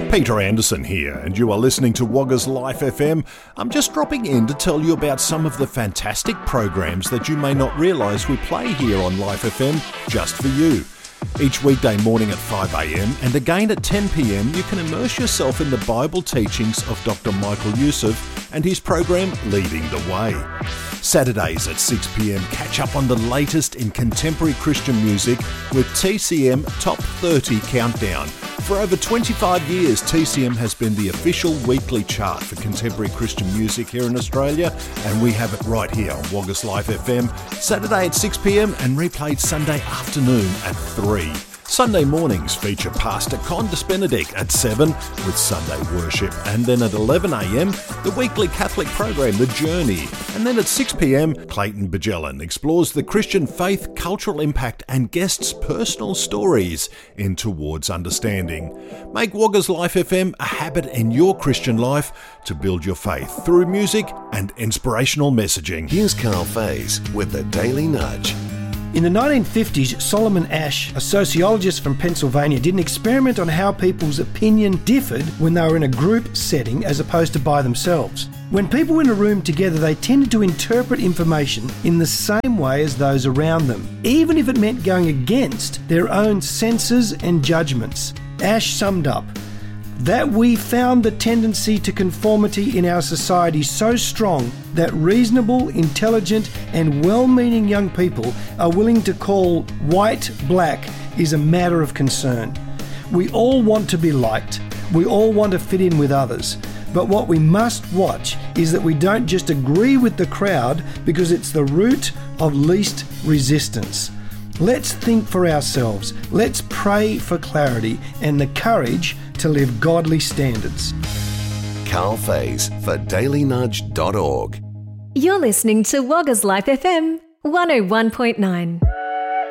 Peter Anderson here, and you are listening to Wagga's Life FM. I'm just dropping in to tell you about some of the fantastic programs that you may not realise we play here on Life FM just for you. Each weekday morning at 5 a.m. and again at 10 p.m. you can immerse yourself in the Bible teachings of Dr. Michael Youssef and his program Leading the Way. Saturdays at 6 p.m. catch up on the latest in contemporary Christian music with TCM Top 30 Countdown. For over 25 years, TCM has been the official weekly chart for contemporary Christian music here in Australia, and we have it right here on Wagga's Life FM, Saturday at 6 p.m. and replayed Sunday afternoon at 3. Sunday mornings feature Pastor Condis Benedict at 7 with Sunday worship, and then at 11 a.m. the weekly Catholic program The Journey, and then at 6 p.m. Clayton Bjelland explores the Christian faith, cultural impact and guests' personal stories in Towards Understanding. Make Wagga's Life FM a habit in your Christian life to build your faith through music and inspirational messaging. Here's Carl Faze with the Daily Nudge. In the 1950s, Solomon Asch, a sociologist from Pennsylvania, did an experiment on how people's opinion differed when they were in a group setting as opposed to by themselves. When people were in a room together, they tended to interpret information in the same way as those around them, even if it meant going against their own senses and judgments. Asch summed up that we found the tendency to conformity in our society so strong that reasonable, intelligent and well-meaning young people are willing to call white black is a matter of concern. We all want to be liked. We all want to fit in with others. But what we must watch is that we don't just agree with the crowd because it's the route of least resistance. Let's think for ourselves. Let's pray for clarity and the courage to live godly standards. Carl Faze for dailynudge.org. You're listening to Wagga's Life FM 101.9.